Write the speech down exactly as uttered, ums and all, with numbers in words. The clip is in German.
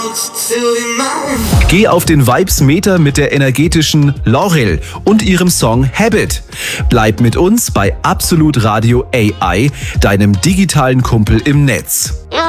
Geh auf den Vibes-Meter mit der energetischen Laurel und ihrem Song Habit. Bleib mit uns bei Absolut Radio A I, deinem digitalen Kumpel im Netz.